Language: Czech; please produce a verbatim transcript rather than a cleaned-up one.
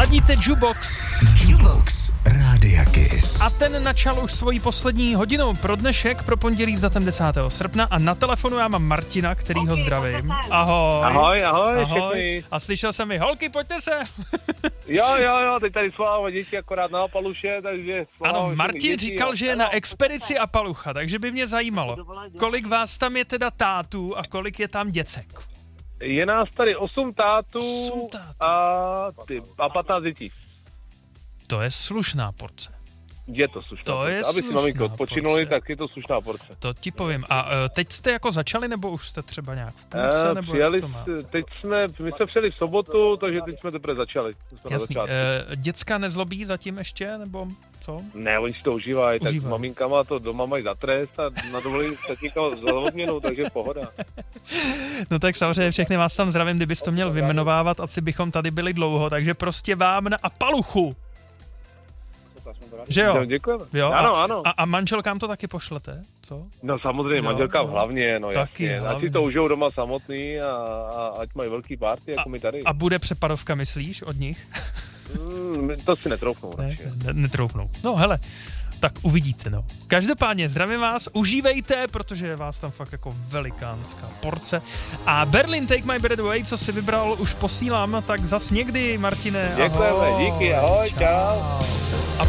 Ladíte Jukebox. Jukebox Rádia Kiss. A ten načal už svoji poslední hodinu pro dnešek, pro pondělí s datem desátého srpna a na telefonu já mám Martina, který ho zdravím. Ahoj. Ahoj, ahoj, ahoj. A slyšel jsem mi, holky, pojďte se. Jo, jo, jo, teď tady svoláme děti akorát na Apaluše, takže... Ano, Martin říkal, že je na expedici Apalucha, takže by mě zajímalo, kolik vás tam je teda tátů a kolik je tam děcek? Je nás tady osm tátů, osm tátů. A, ty, a patnáct dětí. To je slušná porce. Je to slušná to porce. je Aby si maminky odpočinuli, porce. tak je to slušná porce. To ti povím. A uh, teď jste jako začali, nebo už jste třeba nějak v půlce, E, nebo přijeli, jak to má? teď jsme, my jsme přijeli v sobotu, takže teď jsme teprve začali. Jsme Jasný. E, děcka nezlobí zatím ještě, nebo co? Ne, oni si to užívají, tak s Užívají. maminkama to doma mají za trest a na dovolení tatínka za odměnu, takže pohoda. No tak samozřejmě všechny vás tam zdravím, kdybys to měl vymenovávat, asi bychom tady byli dlouho, takže prostě vám na Apaluchu. Že jo? Děkujeme. Jo? Ano, a, ano. A, a manželkám to taky pošlete, co? No samozřejmě, Jo, manželka no. hlavně, no Taky jasně. hlavně. Ať si to užijou doma samotný a, a ať mají velký party, jako A- my tady. A bude přepadovka, myslíš, od nich? Mm, to si netroufnou. Ne, radši. ne, netroufnou. No hele, tak uvidíte, no. Každopádně zdravím vás, užívejte, protože je vás tam fakt jako velikánská porce. A Berlin Take My Breath Away, co si vybral, už posílám, tak zas někdy, Martine, Děkujeme, ahoj. díky, ahoj, čau. A